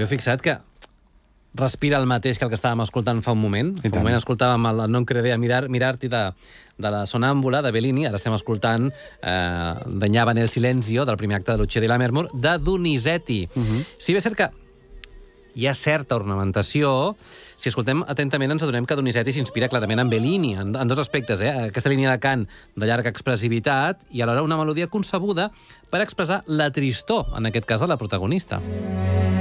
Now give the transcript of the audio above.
Us heu fixat que respira el mateix que el que estàvem escoltant fa un moment? Fa un moment escoltàvem el Non credea mirarti de la Sonàmbula, de Bellini. Ara estem escoltant Regnava nel silenzio, del primer acte de Lucia di Lammermoor, de Donizetti. Si bé és cert que hi ha certa ornamentació, si escoltem atentament ens adonem que Donizetti s'inspira clarament en Bellini, en dos aspectes, aquesta línia de cant de llarga expressivitat i alhora una melodia concebuda per expressar la tristor, en aquest cas de la protagonista.